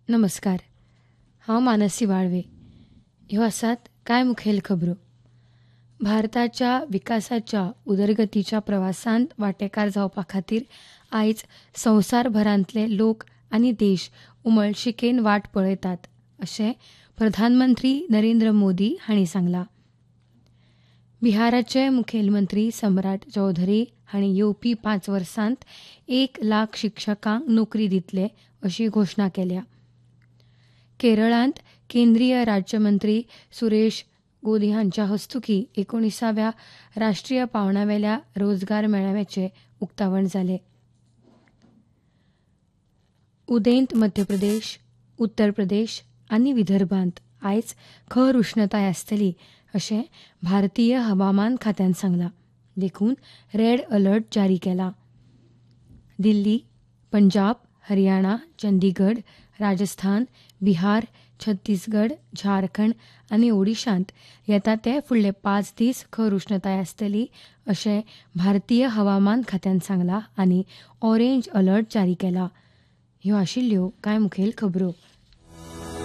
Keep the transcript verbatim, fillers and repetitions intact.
नमस्कार. हांव मानसी वाळवे. ह्यो आसात कांय मुखेल खबरो. भारताच्या विकासाच्या उदरगतीच्या प्रवासांत वांटेकार जावपा खातीर आयज संवसारभरांतले लोक आनी देश उमळशिकेन वाट पळयतात, अशें प्रधानमंत्री नरेंद्र मोदी हांणी सांगलां. बिहाराचे मुखेलमंत्री सम्राट चौधरी हांणी येवपी पांच वर्सांत एक लाख शिक्षकांक नोकरी दितले अशी घोशणा केल्या. केरळांत केंद्रीय राज्यमंत्री सुरेश गोदी हांच्या हस्तुकीं एकुणिसाव्या राष्ट्रीय पांवड्यावेल्या रोजगार मेळाव्याचें उक्तावण जालें. उदेंत मध्य प्रदेश, उत्तर प्रदेश आनी विदर्भांत आयज खर उश्णताय आसतली अशें भारतीय हवामान खात्यान सांगलां. देखून रेड अलर्ट जारी केला. दिल्ली, पंजाब, हरियाणा, चंदीगड, राजस्थान, बिहार, छत्तीसगड, झारखंड आनी ओडिशांत येता ते फुडले पांच दीस खर उश्णताय आसतली अशें भारतीय हवामान खात्यान सांगलां आनी ऑरेंज अलर्ट जारी केला. ह्यो आशिल्ल्यो कांय मुखेल खबरो.